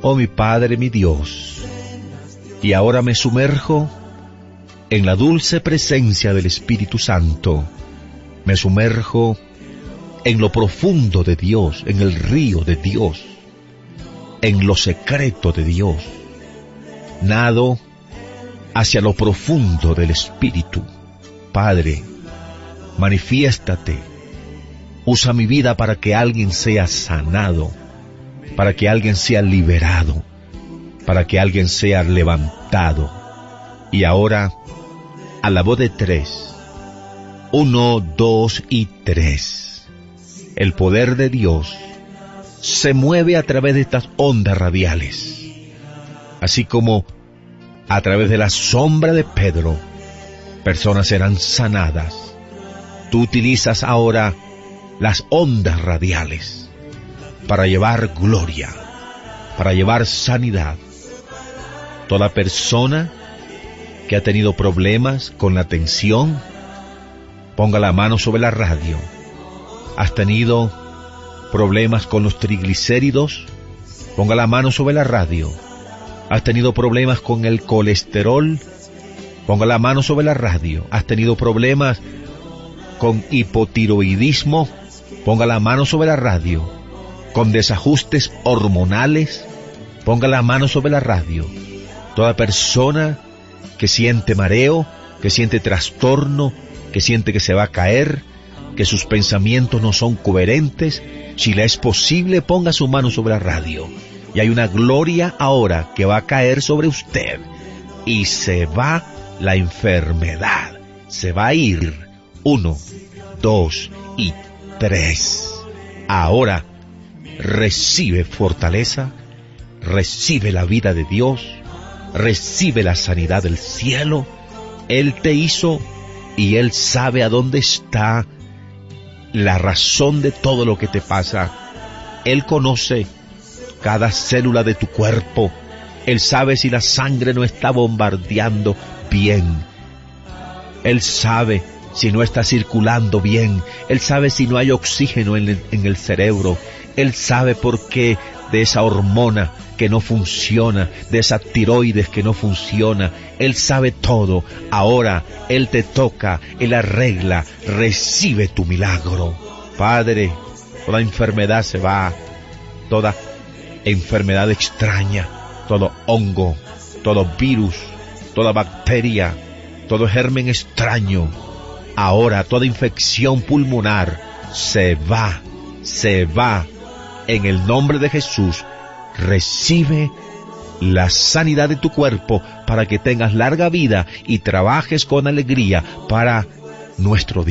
oh mi Padre, mi Dios. Y ahora me sumerjo en la dulce presencia del Espíritu Santo. Me sumerjo en lo profundo de Dios, en el río de Dios, en lo secreto de Dios. Nado hacia lo profundo del Espíritu. Padre, manifiéstate. Usa mi vida para que alguien sea sanado, para que alguien sea liberado, para que alguien sea levantado. Y ahora, a la voz de 3, 1, 2 y 3, el poder de Dios se mueve a través de estas ondas radiales, así como a través de la sombra de Pedro, personas serán sanadas. Tú utilizas ahora las ondas radiales para llevar gloria, para llevar sanidad. Toda persona que ha tenido problemas con la tensión, ponga la mano sobre la radio. ¿Has tenido problemas con los triglicéridos? Ponga la mano sobre la radio. ¿Has tenido problemas con el colesterol? Ponga la mano sobre la radio. ¿Has tenido problemas con hipotiroidismo? Ponga la mano sobre la radio. ¿Con desajustes hormonales? Ponga la mano sobre la radio. Toda persona que siente mareo, que siente trastorno, que siente que se va a caer, que sus pensamientos no son coherentes, si le es posible, ponga su mano sobre la radio. Y hay una gloria ahora que va a caer sobre usted. Y se va la enfermedad. Se va a ir. 1, 2 y 3. Ahora recibe fortaleza, recibe la vida de Dios, recibe la sanidad del cielo. Él te hizo y Él sabe a dónde está la razón de todo lo que te pasa. Él conoce cada célula de tu cuerpo. Él sabe si la sangre no está bombardeando bien. Él sabe si no está circulando bien. Él sabe si no hay oxígeno en el cerebro. Él sabe por qué de esa hormona que no funciona, de esa tiroides que no funciona. Él sabe todo. Ahora Él te toca, Él arregla. Recibe tu milagro. Padre, toda enfermedad se va, toda enfermedad extraña, todo hongo, todo virus, toda bacteria, todo germen extraño. Ahora toda infección pulmonar se va. En el nombre de Jesús, recibe la sanidad de tu cuerpo para que tengas larga vida y trabajes con alegría para nuestro Dios.